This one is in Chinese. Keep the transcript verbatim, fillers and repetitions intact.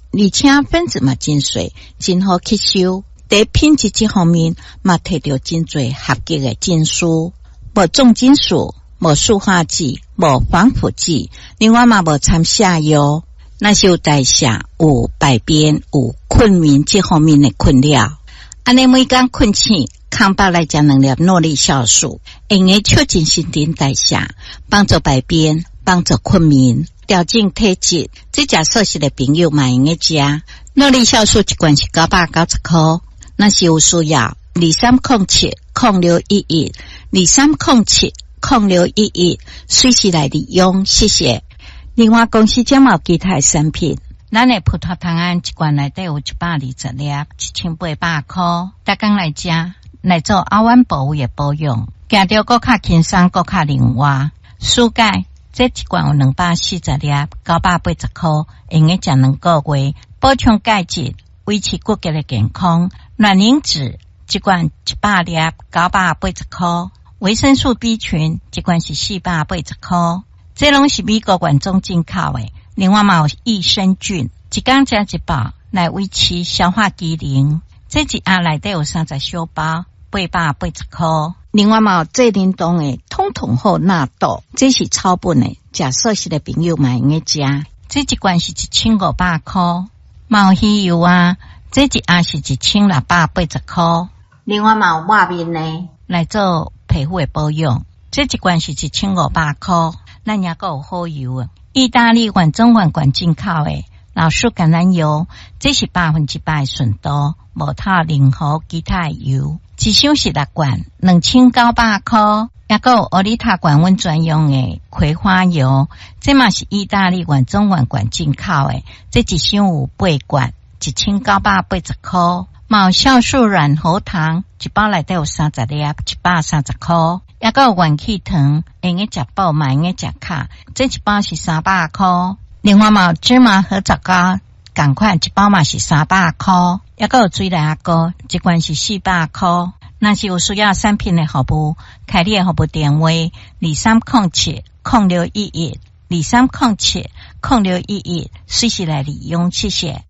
而且分子嘛真细，真好吸收。在品质这方面，嘛摕到真侪合格的证书，无重金属，无塑化剂，无防腐剂，另外嘛无掺下药。那是有代谢、有排便、有困眠这方面的困扰。安尼每天困醒，空腹来食两粒诺力酵素，用来促进新陈代谢，帮助排便，帮助困眠，调整体质。这食素食的朋友嘛用来食。诺力酵素一罐是九百九十块。那是有需要，二三零七零六一一，二三零七零六一一，随时来利用，谢谢。另外公司将有其他的产品，咱的葡萄糖胺一罐内底有一百二十粒，一千八百块，大家来食，来做凹弯部位的保养，行着更较轻松，更较灵活。舒钙这一罐有两百四十粒，九百八十块，用来食两个月，补充钙质，维持骨骼的健康。卵磷脂一罐一百粒，九百八十块；维生素 B 群一罐是四百八十块。这拢是美国原装进口的。另外嘛有益生菌，一天食一包来维持消化机能。这一盒内底有三十小包，八百八十块。另外嘛有这灵动的通通后纳豆，这是草本的，食素食的朋友嘛用来食。这一罐是一千五百块。嘛有鱼油啊。这一盒是一千六百八十块。另外嘛有抹面呢，来做皮肤的保养。这一罐是一千五百块。咱也有好油啊，意大利原装原罐进口的老树橄榄油，这是百分之百纯度，无套任何其他油。一箱是六罐，两千九百块。也有欧丽塔管温专用的葵花油，这嘛是意大利原装原罐进口的，这一箱有八罐。一千九百八十块。嘛有酵素软喉糖，一包内底有三十粒，一百三十块。也有元气糖，用来食饱嘛用来食卡，这一包是三百块。另外嘛有芝麻和枣糕，同款一包嘛是三百块。也有水奶糕，一罐是四百块。若是有需要产品的服务，开你的服务电话二三零七零六一一，二三零七零六一一，随时来利用，谢谢。